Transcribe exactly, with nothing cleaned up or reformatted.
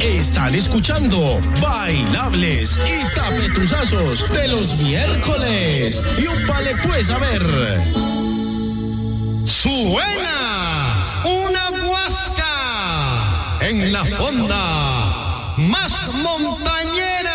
Están escuchando Bailables y Tapetuzazos de los miércoles. Y un pale pues a ver. Suena una guasca en la fonda más montañera